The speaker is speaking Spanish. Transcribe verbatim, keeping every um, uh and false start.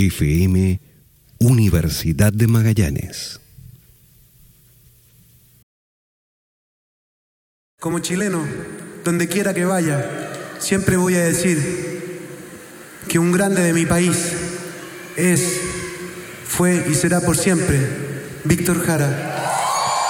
F M, Universidad de Magallanes. Como chileno, donde quiera que vaya, siempre voy a decir que un grande de mi país es, fue y será por siempre Víctor Jara.